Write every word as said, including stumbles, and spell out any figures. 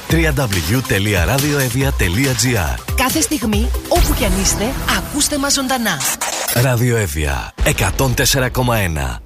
double-u double-u double-u τελεία radioevia τελεία gr. Κάθε στιγμή, όπου κι αν είστε, ακούστε μας ζωντανά. Ραδιοέβια εκατόν τέσσερα κόμμα ένα.